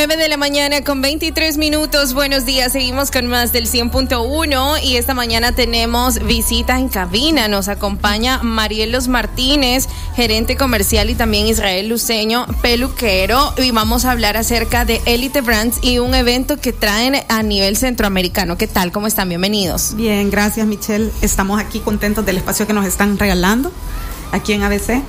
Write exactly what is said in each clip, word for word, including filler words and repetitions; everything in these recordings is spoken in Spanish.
nueve de la mañana con veintitrés minutos. Buenos días, seguimos con más del cien punto uno y esta mañana tenemos visita en cabina. Nos acompaña Marielos Martínez, gerente comercial, y también Israel Luceño, peluquero, y vamos a hablar acerca de Elite Brands y un evento que traen a nivel centroamericano. ¿Qué tal? ¿Cómo están? Bienvenidos. Bien, gracias, Michelle. Estamos aquí contentos del espacio que nos están regalando aquí en A B C.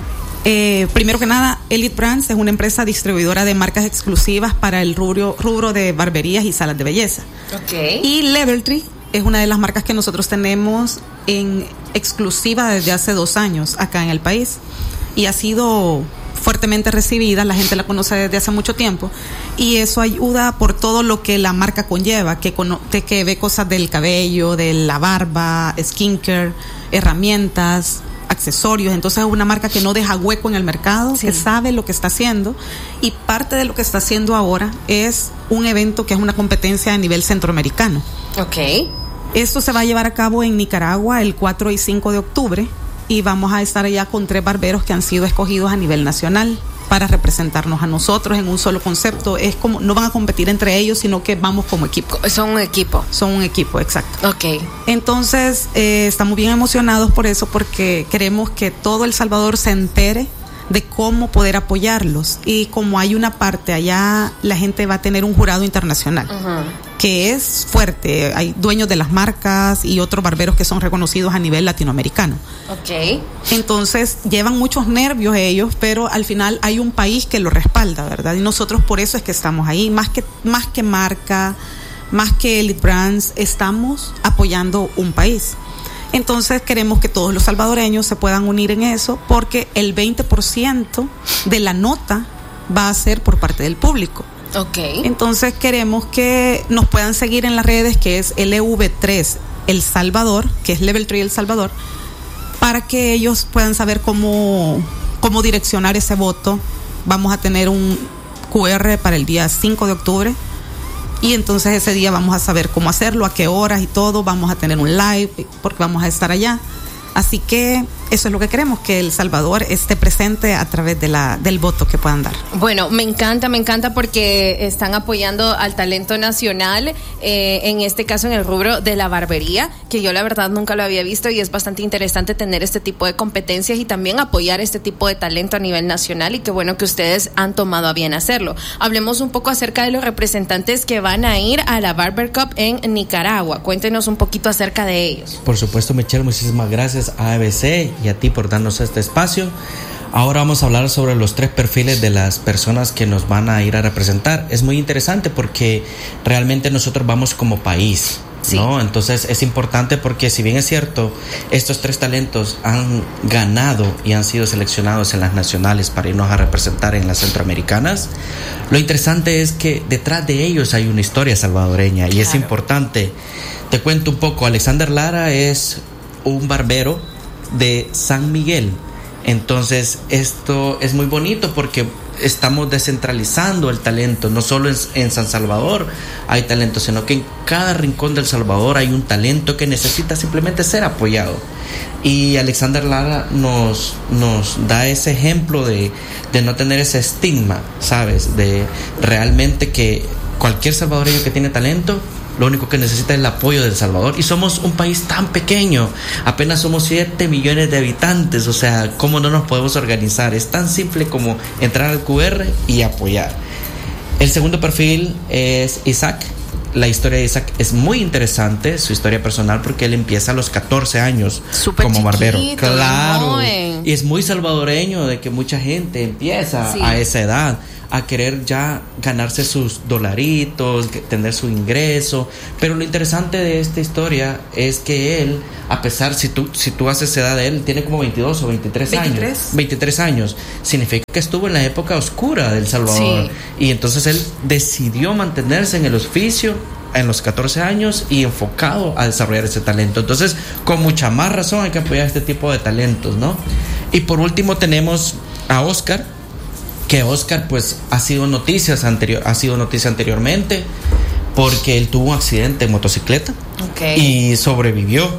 Eh, primero que nada, Elite Brands es una empresa distribuidora de marcas exclusivas para el rubro, rubro de barberías y salas de belleza. Okay. Y Level Tree es una de las marcas que nosotros tenemos en exclusiva desde hace dos años acá en el país. Y ha sido fuertemente recibida, la gente la conoce desde hace mucho tiempo. Y eso ayuda por todo lo que la marca conlleva, que, cono- que ve cosas del cabello, de la barba, skincare, herramientas, accesorios. Entonces es una marca que no deja hueco en el mercado, sí, que sabe lo que está haciendo, y parte de lo que está haciendo ahora es un evento que es una competencia a nivel centroamericano. Ok. Esto se va a llevar a cabo en Nicaragua el cuatro y cinco de octubre y vamos a estar allá con tres barberos que han sido escogidos a nivel nacional para representarnos a nosotros en un solo concepto. Es como, no van a competir entre ellos, sino que vamos como equipo. Son un equipo. Son un equipo, exacto. Ok. Entonces, eh, estamos bien emocionados por eso, porque queremos que todo El Salvador se entere de cómo poder apoyarlos. Y como hay una parte allá, la gente va a tener un jurado internacional, uh-huh, que es fuerte. Hay dueños de las marcas y otros barberos que son reconocidos a nivel latinoamericano. Ok. Entonces llevan muchos nervios ellos, pero al final hay un país que lo respalda, ¿verdad? Y nosotros por eso es que estamos ahí, más que, más que marca, más que Elite Brands, estamos apoyando un país. Entonces queremos que todos los salvadoreños se puedan unir en eso, porque el veinte por ciento de la nota va a ser por parte del público. Okay. Entonces queremos que nos puedan seguir en las redes, que es L V tres El Salvador, que es Level tres El Salvador, para que ellos puedan saber cómo, cómo direccionar ese voto. Vamos a tener un Q R para el día cinco de octubre. Y entonces ese día vamos a saber cómo hacerlo, a qué horas y todo. Vamos a tener un live porque vamos a estar allá. Así que eso es lo que queremos, que El Salvador esté presente a través de la, del voto que puedan dar. Bueno, me encanta, me encanta porque están apoyando al talento nacional, eh, en este caso en el rubro de la barbería, que yo la verdad nunca lo había visto, y es bastante interesante tener este tipo de competencias y también apoyar este tipo de talento a nivel nacional, y qué bueno que ustedes han tomado a bien hacerlo. Hablemos un poco acerca de los representantes que van a ir a la Barber Cup en Nicaragua. Cuéntenos un poquito acerca de ellos. Por supuesto, Michelle, muchísimas gracias a A B C y a ti por darnos este espacio. Ahora vamos a hablar sobre los tres perfiles de las personas que nos van a ir a representar. Es muy interesante porque realmente nosotros vamos como país, sí, ¿no? Entonces es importante porque, si bien es cierto, estos tres talentos han ganado y han sido seleccionados en las nacionales para irnos a representar en las centroamericanas, lo interesante es que detrás de ellos hay una historia salvadoreña, y claro, es importante. Te cuento un poco. Alexander Lara es un barbero de San Miguel. Entonces esto es muy bonito porque estamos descentralizando el talento. No solo en, en San Salvador hay talento, sino que en cada rincón del Salvador hay un talento que necesita simplemente ser apoyado. Y Alexander Lara nos, nos da ese ejemplo de, de no tener ese estigma, ¿sabes? De realmente que cualquier salvadoreño que tiene talento, lo único que necesita es el apoyo del Salvador. Y somos un país tan pequeño, apenas somos siete millones de habitantes. O sea, ¿cómo no nos podemos organizar? Es tan simple como entrar al Q R y apoyar. El segundo perfil es Isaac. La historia de Isaac es muy interesante, su historia personal, porque él empieza a los catorce años Super como barbero. Chiquito, claro. ¿no? Y es muy salvadoreño de que mucha gente empieza, sí, a esa edad a querer ya ganarse sus dolaritos, tener su ingreso. Pero lo interesante de esta historia es que él, a pesar, si tú, si tú haces edad de él, tiene como veintidós o veintitrés años. veintitrés años. Significa que estuvo en la época oscura del Salvador. Sí. Y entonces él decidió mantenerse en el oficio en los catorce años y enfocado a desarrollar ese talento. Entonces, con mucha más razón hay que apoyar este tipo de talentos, ¿no? Y por último tenemos a Oscar, que Oscar pues ha sido noticias anterior, ha sido noticia anteriormente porque él tuvo un accidente en motocicleta, okay, y sobrevivió.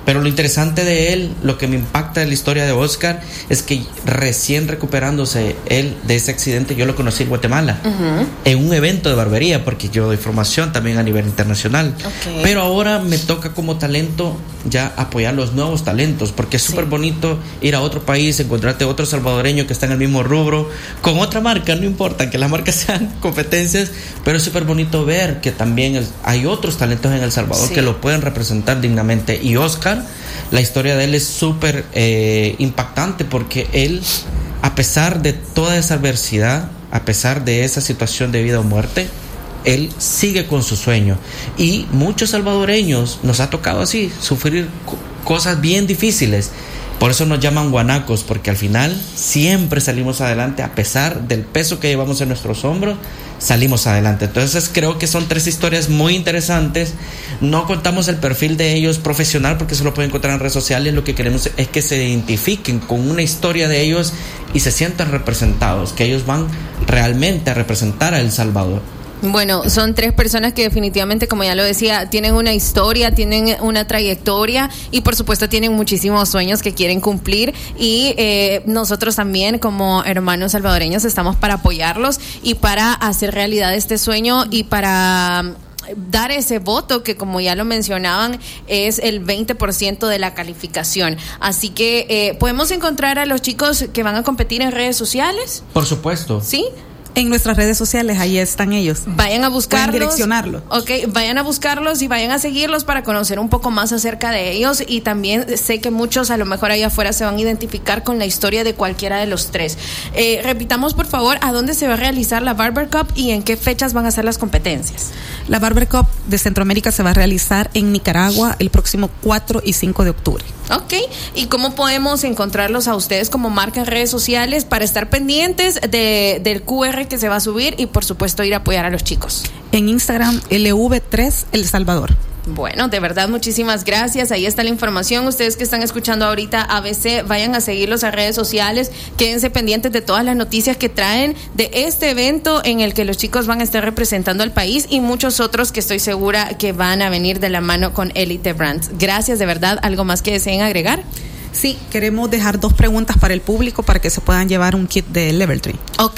Pero lo interesante de él, lo que me impacta de la historia de Oscar, es que recién recuperándose él de ese accidente, yo lo conocí en Guatemala, uh-huh. en un evento de barbería, porque yo doy formación también a nivel internacional. Okay. Pero ahora me toca como talento ya apoyar los nuevos talentos, porque es súper sí. bonito ir a otro país, encontrarte otro salvadoreño que está en el mismo rubro, con otra marca, no importa que las marcas sean competencias, pero es súper bonito ver que también el, hay otros talentos en El Salvador sí. que lo pueden representar dignamente. Y Oscar, la historia de él es súper eh, impactante, porque él, a pesar de toda esa adversidad, a pesar de esa situación de vida o muerte, él sigue con su sueño. Y muchos salvadoreños nos ha tocado así, sufrir co- cosas bien difíciles. Por eso nos llaman guanacos, porque al final siempre salimos adelante, a pesar del peso que llevamos en nuestros hombros, salimos adelante. Entonces creo que son tres historias muy interesantes. No contamos el perfil de ellos profesional, porque se lo pueden encontrar en redes sociales. Lo que queremos es que se identifiquen con una historia de ellos y se sientan representados, que ellos van realmente a representar a El Salvador. Bueno, son tres personas que definitivamente, como ya lo decía, tienen una historia, tienen una trayectoria y por supuesto tienen muchísimos sueños que quieren cumplir, y eh, nosotros también como hermanos salvadoreños estamos para apoyarlos y para hacer realidad este sueño y para dar ese voto que, como ya lo mencionaban, es el veinte por ciento de la calificación. Así que eh, podemos encontrar a los chicos que van a competir en redes sociales. Por supuesto. ¿Sí? En nuestras redes sociales, ahí están ellos. Vayan a buscarlos. Pueden direccionarlos. Ok, vayan a buscarlos y vayan a seguirlos para conocer un poco más acerca de ellos. Y también sé que muchos a lo mejor allá afuera se van a identificar con la historia de cualquiera de los tres. Eh, repitamos, por favor, ¿a dónde se va a realizar la Barber Cup y en qué fechas van a ser las competencias? La Barber Cup de Centroamérica se va a realizar en Nicaragua el próximo cuatro y cinco de octubre. Ok, ¿y cómo podemos encontrarlos a ustedes como marca en redes sociales para estar pendientes de, del Q R que se va a subir y por supuesto ir a apoyar a los chicos? En Instagram, L V tres El Salvador. Bueno, de verdad, muchísimas gracias. Ahí está la información. Ustedes que están escuchando ahorita A B C, vayan a seguirlos a redes sociales. Quédense pendientes de todas las noticias que traen de este evento en el que los chicos van a estar representando al país y muchos otros que estoy segura que van a venir de la mano con Elite Brands. Gracias, de verdad. ¿Algo más que deseen agregar? Sí, queremos dejar dos preguntas para el público para que se puedan llevar un kit de Level tres. Ok.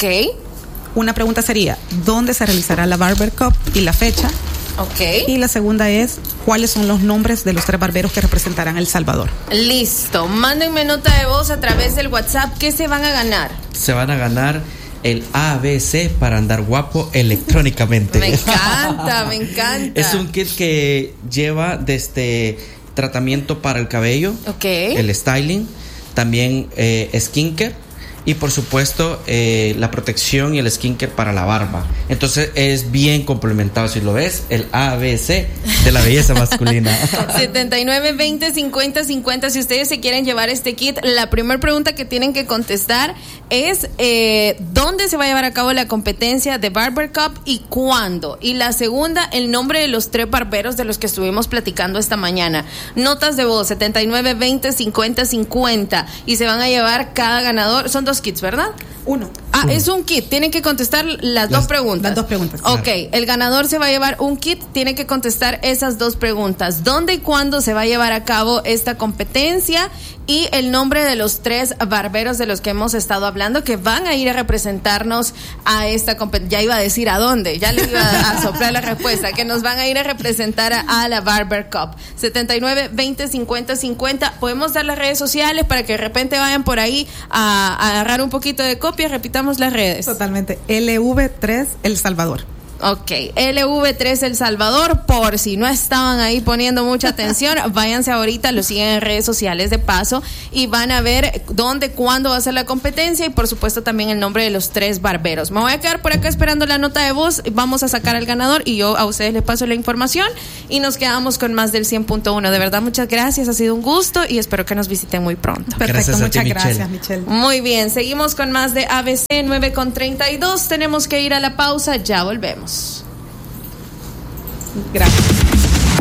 Una pregunta sería, ¿dónde se realizará la Barber Cup y la fecha? Okay. Y la segunda es, ¿cuáles son los nombres de los tres barberos que representarán El Salvador? Listo, mándenme nota de voz a través del WhatsApp. ¿Qué se van a ganar? Se van a ganar el A B C para andar guapo electrónicamente. Me encanta, me encanta. Es un kit que lleva desde tratamiento para el cabello, okay, el styling, también eh, skincare, y por supuesto eh, la protección y el skincare para la barba. Entonces es bien complementado. Si lo ves, el A B C de la belleza masculina. setenta y nueve, veinte, cincuenta, cincuenta. Si ustedes se quieren llevar este kit, la primera pregunta que tienen que contestar es eh, ¿dónde se va a llevar a cabo la competencia de Barber Cup y cuándo? Y la segunda, el nombre de los tres barberos de los que estuvimos platicando esta mañana. Notas de voz setenta y nueve, veinte, cincuenta, cincuenta, y se van a llevar cada ganador. Son dos kits, ¿verdad? Uno. Ah, Uno. Es un kit. Tienen que contestar las, las dos preguntas. Las dos preguntas. Ok, claro. El ganador se va a llevar un kit. Tiene que contestar esas dos preguntas. ¿Dónde y cuándo se va a llevar a cabo esta competencia? Y el nombre de los tres barberos de los que hemos estado hablando que van a ir a representarnos a esta competencia. Ya iba a decir a dónde. Ya le iba a soplar la respuesta. Que nos van a ir a representar a, a la Barber Cup. setenta y nueve, veinte, cincuenta, cincuenta. Podemos dar las redes sociales para que de repente vayan por ahí a, a agarrar un poquito de copia. Repitamos las redes. Totalmente. L V tres El Salvador. Ok, L V tres El Salvador, por si no estaban ahí poniendo mucha atención, váyanse ahorita, lo siguen en redes sociales de paso y van a ver dónde, cuándo va a ser la competencia y por supuesto también el nombre de los tres barberos. Me voy a quedar por acá esperando la nota de voz, vamos a sacar al ganador y yo a ustedes les paso la información y nos quedamos con más del cien punto uno. De verdad, muchas gracias, ha sido un gusto y espero que nos visiten muy pronto. Perfecto, gracias muchas ti, gracias, Michelle. Muy bien, seguimos con más de A B C nueve con treinta y dos, tenemos que ir a la pausa, ya volvemos. Gracias.